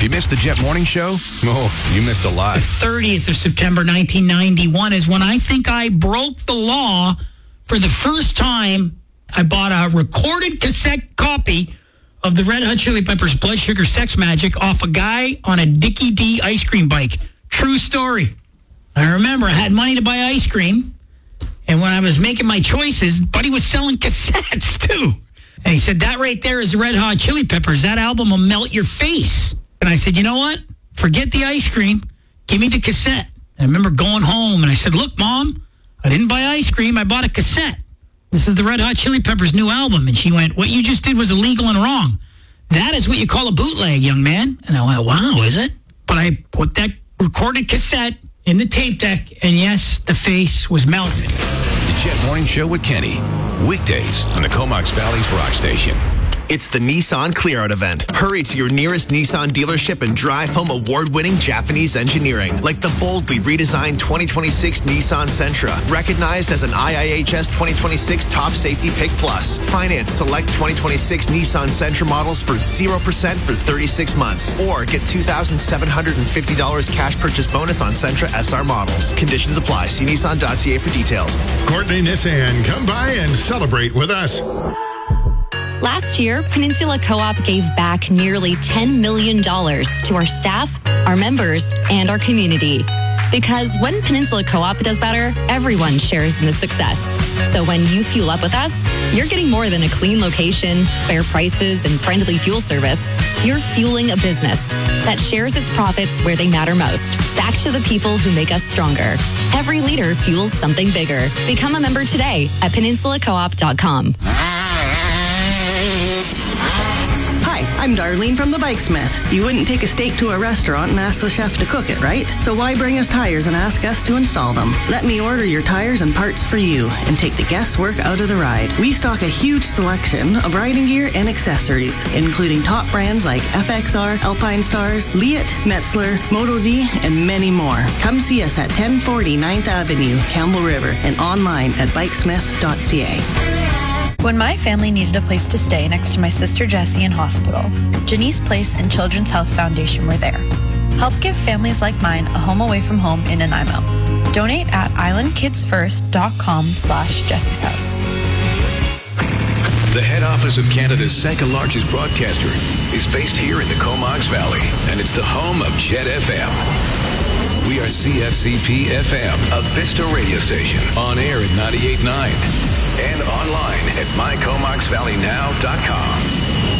You missed the Jet Morning Show? Oh, you missed a lot. The 30th of September, 1991 is when I think I broke the law for the first time. I bought a recorded cassette copy of the Red Hot Chili Peppers' Blood Sugar Sex Magic off a guy on a Dickie D ice cream bike. True story. I remember I had money to buy ice cream, and when I was making my choices, Buddy was selling cassettes too. And he said, that right there is the Red Hot Chili Peppers. That album will melt your face. And I said, you know what? Forget the ice cream. Give me the cassette. And I remember going home, and I said, look, Mom, I didn't buy ice cream. I bought a cassette. This is the Red Hot Chili Peppers' new album. And she went, what you just did was illegal and wrong. That is what you call a bootleg, young man. And I went, wow, is it? But I put that recorded cassette in the tape deck, and yes, the face was melted. The Jet Morning Show with Kenny. Weekdays on the Comox Valley's Rock Station. It's the Nissan Clear Out event. Hurry to your nearest Nissan dealership and drive home award-winning Japanese engineering, like the boldly redesigned 2026 Nissan Sentra, recognized as an IIHS 2026 Top Safety Pick Plus. Finance select 2026 Nissan Sentra models for 0% for 36 months, or get $2,750 cash purchase bonus on Sentra SR models. Conditions apply. See Nissan.ca for details. Courtney Nissan, come by and celebrate with us. Last year, Peninsula Co-op gave back nearly $10 million to our staff, our members, and our community. Because when Peninsula Co-op does better, everyone shares in the success. So when you fuel up with us, you're getting more than a clean location, fair prices, and friendly fuel service. You're fueling a business that shares its profits where they matter most, back to the people who make us stronger. Every liter fuels something bigger. Become a member today at peninsulacoop.com. Hi, I'm Darlene from the Bikesmith. You wouldn't take a steak to a restaurant and ask the chef to cook it, right? So why bring us tires and ask us to install them? Let me order your tires and parts for you and take the guesswork out of the ride. We stock a huge selection of riding gear and accessories, including top brands like FXR, Alpine Stars, Leatt, Metzler, Moto Z, and many more. Come see us at 1040 9th Avenue, Campbell River, and online at bikesmith.ca. When my family needed a place to stay next to my sister Jessie in hospital, Janice Place and Children's Health Foundation were there. Help give families like mine a home away from home in Nanaimo. Donate at islandkidsfirst.com/Jessie's House. The head office of Canada's second largest broadcaster is based here in the Comox Valley, and it's the home of Jet FM. We are CFCP FM, a Vista radio station, on air at 98.9 and online at mycomoxvalleynow.com.